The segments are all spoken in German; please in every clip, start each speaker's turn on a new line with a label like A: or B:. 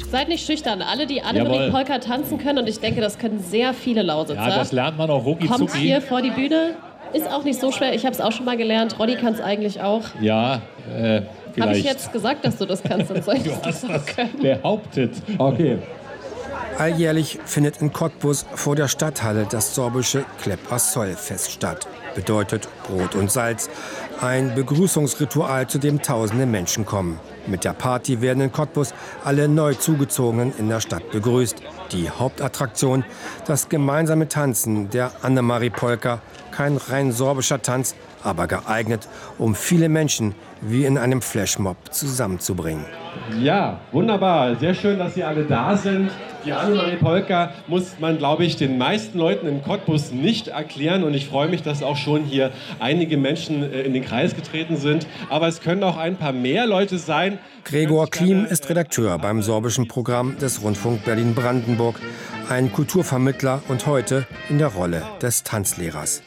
A: Seid nicht schüchtern. Alle, die Annemarie-Polka tanzen können, und ich denke, das können sehr viele Lausitzer.
B: Ja, das lernt man auch rucki zucki.
A: Kommt hier vor die Bühne. Ist auch nicht so schwer. Ich habe es auch schon mal gelernt. Roddy kann es eigentlich auch.
B: Ja, vielleicht.
A: Habe ich jetzt gesagt, dass du das kannst? Dann soll ich
B: Du
A: das
B: hast
A: auch
B: das
A: können.
B: behauptet. Okay.
C: Alljährlich findet in Cottbus vor der Stadthalle das sorbische Klepp-Assol-Fest statt. Bedeutet Brot und Salz. Ein Begrüßungsritual, zu dem tausende Menschen kommen. Mit der Party werden in Cottbus alle neu Zugezogenen in der Stadt begrüßt. Die Hauptattraktion, das gemeinsame Tanzen der Annemarie-Polka. Kein rein sorbischer Tanz, aber geeignet, um viele Menschen wie in einem Flashmob zusammenzubringen.
D: Ja, wunderbar. Sehr schön, dass Sie alle da sind. Die Annemarie-Polka muss man, glaube ich, den meisten Leuten in Cottbus nicht erklären. Und ich freue mich, dass auch schon hier einige Menschen in den Kreis getreten sind. Aber es können auch ein paar mehr Leute sein.
C: Gregor Klim ist Redakteur beim sorbischen Programm des Rundfunk Berlin-Brandenburg. Ein Kulturvermittler und heute in der Rolle des Tanzlehrers.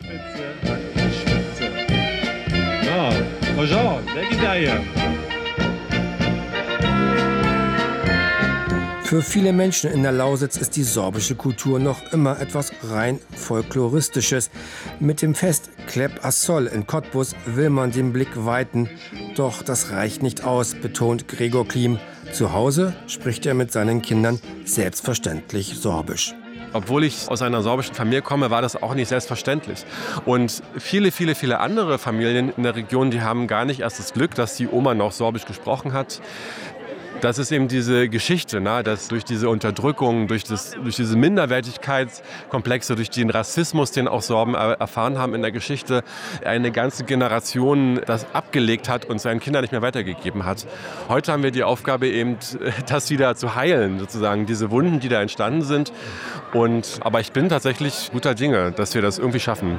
D: Ja, bonjour, wer geht da hier?
C: Für viele Menschen in der Lausitz ist die sorbische Kultur noch immer etwas rein Folkloristisches. Mit dem Fest Klepp-Assol in Cottbus will man den Blick weiten. Doch das reicht nicht aus, betont Gregor Klim. Zu Hause spricht er mit seinen Kindern selbstverständlich Sorbisch.
D: Obwohl ich aus einer sorbischen Familie komme, war das auch nicht selbstverständlich. Und viele andere Familien in der Region, die haben gar nicht erst das Glück, dass die Oma noch Sorbisch gesprochen hat. Das ist eben diese Geschichte, dass durch diese Unterdrückung, durch diese Minderwertigkeitskomplexe, durch den Rassismus, den auch Sorben erfahren haben in der Geschichte, eine ganze Generation das abgelegt hat und seinen Kindern nicht mehr weitergegeben hat. Heute haben wir die Aufgabe eben, das wieder zu heilen, sozusagen, diese Wunden, die da entstanden sind. Aber ich bin tatsächlich guter Dinge, dass wir das irgendwie schaffen.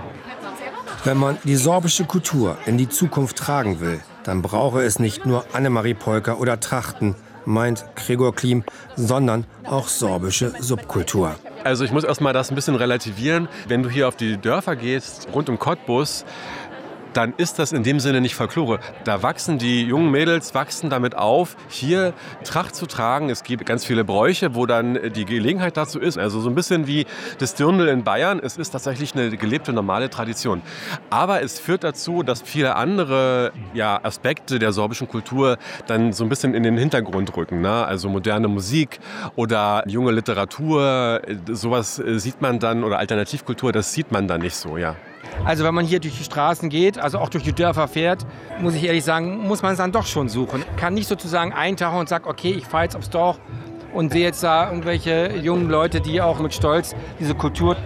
C: Wenn man die sorbische Kultur in die Zukunft tragen will, dann brauche es nicht nur Annemarie-Polka oder Trachten, meint Gregor Klim, sondern auch sorbische Subkultur.
D: Also ich muss erst mal das ein bisschen relativieren. Wenn du hier auf die Dörfer gehst, rund um Cottbus, dann ist das in dem Sinne nicht Folklore. Da wachsen die jungen Mädels damit auf, hier Tracht zu tragen. Es gibt ganz viele Bräuche, wo dann die Gelegenheit dazu ist. Also so ein bisschen wie das Dirndl in Bayern. Es ist tatsächlich eine gelebte, normale Tradition. Aber es führt dazu, dass viele andere Aspekte der sorbischen Kultur dann so ein bisschen in den Hintergrund rücken. Ne? Also moderne Musik oder junge Literatur, sowas sieht man dann, oder Alternativkultur, das sieht man dann nicht so, ja.
E: Also wenn man hier durch die Straßen geht, also auch durch die Dörfer fährt, muss ich ehrlich sagen, muss man es dann doch schon suchen. Kann nicht sozusagen eintauchen und sagen, okay, ich fahre jetzt aufs Dorf und sehe jetzt da irgendwelche jungen Leute, die auch mit Stolz diese Kultur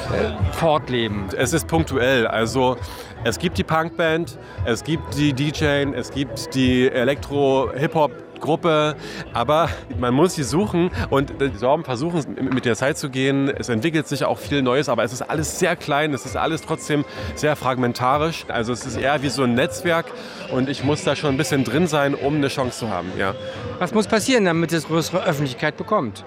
E: fortleben.
D: Es ist punktuell, also es gibt die Punkband, es gibt die DJ, es gibt die Elektro-Hip-Hop-Gruppe, aber man muss sie suchen und die Sorben versuchen mit der Zeit zu gehen. Es entwickelt sich auch viel Neues, aber es ist alles sehr klein, es ist alles trotzdem sehr fragmentarisch. Also es ist eher wie so ein Netzwerk und ich muss da schon ein bisschen drin sein, um eine Chance zu haben. Ja.
E: Was muss passieren, damit es größere Öffentlichkeit bekommt?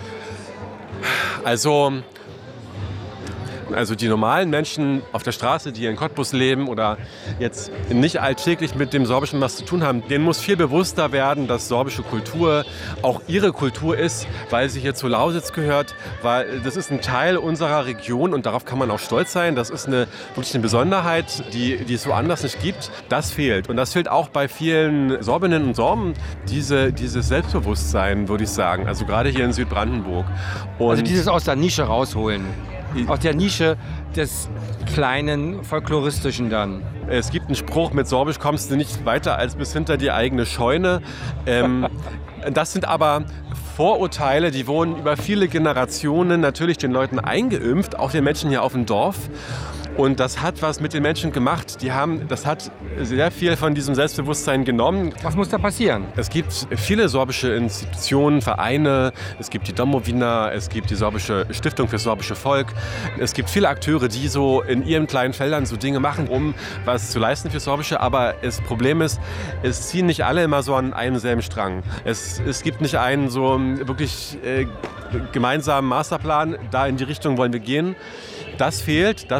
D: Also die normalen Menschen auf der Straße, die hier in Cottbus leben oder jetzt nicht alltäglich mit dem Sorbischen was zu tun haben, denen muss viel bewusster werden, dass sorbische Kultur auch ihre Kultur ist, weil sie hier zu Lausitz gehört, weil das ist ein Teil unserer Region und darauf kann man auch stolz sein. Das ist wirklich eine Besonderheit, die es woanders nicht gibt. Das fehlt und das fehlt auch bei vielen Sorbinnen und Sorben, dieses Selbstbewusstsein, würde ich sagen, also gerade hier in Südbrandenburg. Und
E: also dieses aus der Nische rausholen. Aus der Nische des kleinen Folkloristischen dann.
D: Es gibt einen Spruch, mit Sorbisch kommst du nicht weiter als bis hinter die eigene Scheune. Das sind aber Vorurteile, die wurden über viele Generationen natürlich den Leuten eingeimpft, auch den Menschen hier auf dem Dorf. Und das hat was mit den Menschen gemacht. Das hat sehr viel von diesem Selbstbewusstsein genommen.
E: Was muss da passieren?
D: Es gibt viele sorbische Institutionen, Vereine. Es gibt die Domowina, es gibt die sorbische Stiftung fürs sorbische Volk. Es gibt viele Akteure, die so in ihren kleinen Feldern so Dinge machen, um was zu leisten fürs Sorbische. Aber das Problem ist, es ziehen nicht alle immer so an einem selben Strang. Es gibt nicht einen so wirklich gemeinsamen Masterplan. Da in die Richtung wollen wir gehen. Das fehlt, das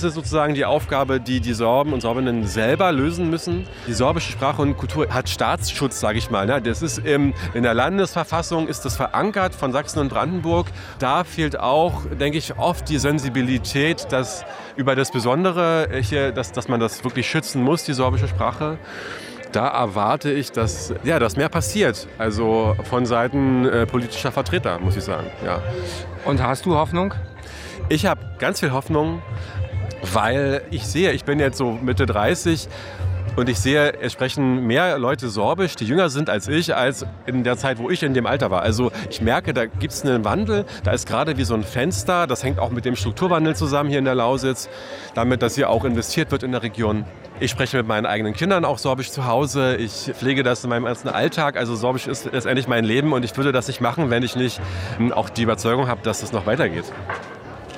D: ist sozusagen die Aufgabe, die die Sorben und Sorbinnen selber lösen müssen. Die sorbische Sprache und Kultur hat Staatsschutz, sage ich mal. Das ist in der Landesverfassung ist das verankert von Sachsen und Brandenburg. Da fehlt auch, denke ich, oft die Sensibilität, dass über das Besondere hier, dass man das wirklich schützen muss, die sorbische Sprache. Da erwarte ich, dass mehr passiert, also von Seiten politischer Vertreter, muss ich sagen. Ja.
E: Und hast du Hoffnung?
D: Ich habe ganz viel Hoffnung, weil ich bin jetzt so Mitte 30 und ich sehe, es sprechen mehr Leute Sorbisch, die jünger sind als ich, als in der Zeit, wo ich in dem Alter war. Also ich merke, da gibt es einen Wandel, da ist gerade wie so ein Fenster, das hängt auch mit dem Strukturwandel zusammen hier in der Lausitz, damit, dass hier auch investiert wird in der Region. Ich spreche mit meinen eigenen Kindern auch Sorbisch zu Hause. Ich pflege das in meinem ganzen Alltag. Also Sorbisch ist letztendlich mein Leben und ich würde das nicht machen, wenn ich nicht auch die Überzeugung habe, dass es noch weitergeht.